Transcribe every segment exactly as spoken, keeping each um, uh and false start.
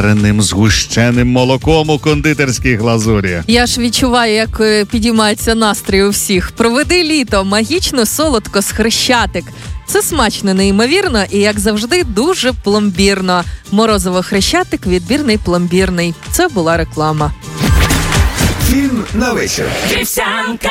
вареним згущеним молоком у кондитерській глазурі. Я ж відчуваю, як підіймається настрій у всіх. Проведи літо, магічно солодко з Хрещатик. Це смачно, неймовірно і, як завжди, дуже пломбірно. Морозиво Хрещатик, відбірний пломбірний. Це була реклама. Фільм на вечір. Вівсянка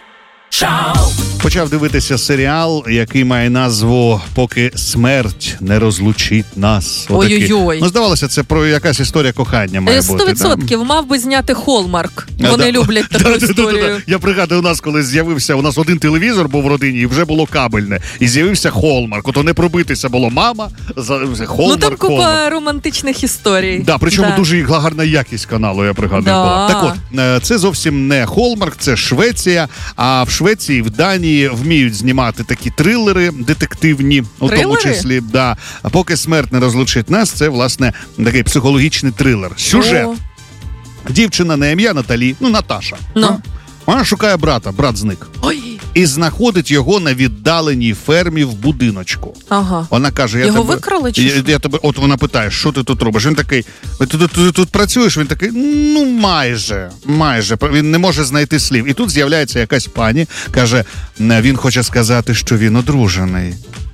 шоу. Почав дивитися серіал, який має назву «Поки смерть не розлучить нас». Ой-ой-ой. Ну, здавалося, це про якась історія кохання має бути. Сто відсотків мав би зняти Холмарк. Вони люблять таку історію. Я пригадую, у нас коли з'явився, у нас один телевізор був в родині, і вже було кабельне. І з'явився Холмарк. Ото не пробитися було мама, Холмарк, Ну там купа романтичних історій. Да, причому дуже гарна якість каналу, я пригадую, була. Так от, це зовсім не Холмарк, це Швеція, а в Швеції, в Данії вміють знімати такі трилери детективні, у тому числі, да. А поки смерть не розлучить нас, це, власне, такий психологічний трилер. Сюжет. О. Дівчина на ім'я Наталі, ну, Наташа. Ну. Вона шукає брата, брат зник. Ой. І знаходить його на віддаленій фермі в будиночку. Ага. Вона каже, я його тебе... викрали чи я, що? я тебе... От вона питає, що ти тут робиш? Він такий, ти тут, тут, тут працюєш? Він такий, ну майже, майже. Він не може знайти слів. І тут з'являється якась пані, каже, він хоче сказати, що він одружений.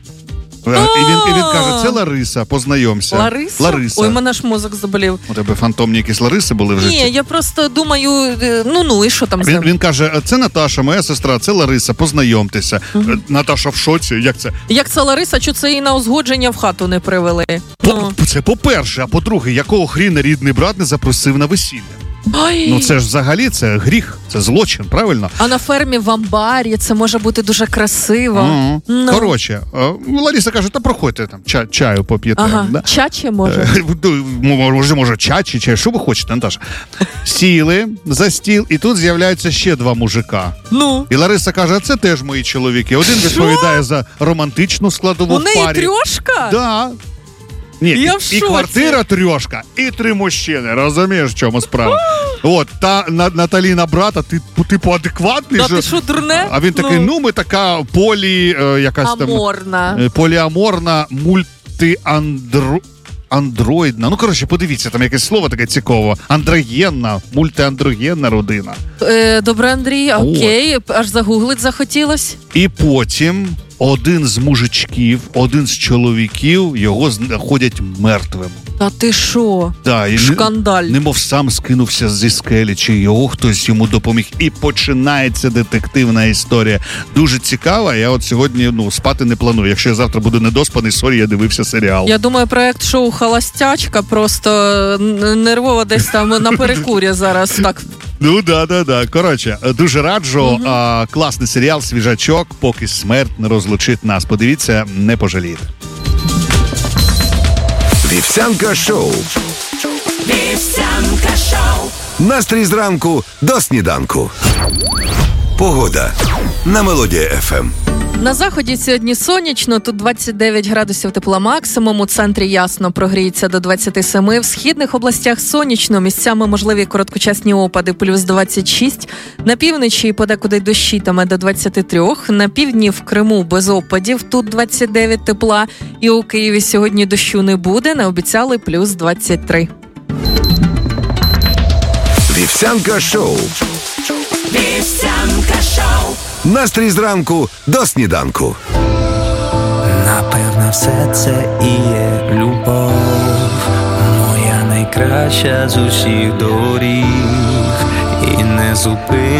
І він, і він каже, це Лариса, познайомся. Лариса? Лариса. Ой, мене ж мозок заболів. У тебе фантомні якісь Лариси були в житті? Ні, я просто думаю, ну-ну, і що там з ним? Він, він каже, це Наташа, моя сестра, це Лариса, познайомтеся. Угу. Наташа в шоці, як це? Як це Лариса, що це її на узгодження в хату не привели? По, ну. Це по-перше, а по-друге, якого хріна рідний брат не запросив на весілля? Ой. Ну це ж взагалі, це гріх, це злочин, правильно? А на фермі в амбарі це може бути дуже красиво. Mm-hmm. No. Коротше, Лариса каже, та проходьте там, ча- чаю поп'єте. Ага, да? чаче може? Може, може, чачі, чай, що ви хочете, Наташа? Сіли за стіл, і тут з'являються ще два мужика. Ну? І Лариса каже, а це теж мої чоловіки. Один що? відповідає за романтичну складову У в неї парі. трьошка? Да. Ні, Я і, і квартира трьошка, і три мужчини. Розумієш, в чому справа? От, та на, Наталіна брата, ти, типу, адекватний Да, же. ти що, дурне? А він такий, ну, ну ми така полі, е, якась Аморна. там, поліаморна, мультиандро... андроїдна. Ну, коротше, подивіться, там якесь слово таке цікаве. Андрогенна, мультиандрогенна родина. Е, добре, Андрій, окей, От. Аж загуглить захотілось. І потім один з мужичків, один з чоловіків його знаходять мертвим. Та ти що? Да, і шкандаль. Немов сам скинувся зі скелі, чи його хтось йому допоміг. І починається детективна історія. Дуже цікава. Я от сьогодні, ну, спати не планую. Якщо я завтра буду недоспаний, сорі, я дивився серіал. Я думаю, проект шоу «Холостячка» просто нервово десь там на перекурі зараз. Так. Ну, да-да-да. Коротше, дуже раджу. Угу. А, класний серіал, свіжачок, поки смерть не розлучить нас. Подивіться, не пожалієте. Вівсянка шоу. Вівсянка шоу. Настрій зранку до сніданку. Погода на Мелодія еф ем. На заході сьогодні сонячно, тут двадцять дев'ять градусів тепла максимум, у центрі ясно, прогріється до двадцять сім, в східних областях сонячно, місцями можливі короткочасні опади, плюс двадцять шість, на півночі подекуди дощитиме до двадцять три, на півдні в Криму без опадів, тут двадцять дев'ять тепла, і у Києві сьогодні дощу не буде, наобіцяли плюс двадцять три. Вівсянка шоу. Вівсянка шоу. Настрій зранку до сніданку. Напевно, все це і є любов, моя найкраща з усіх доріг, і не зупиниш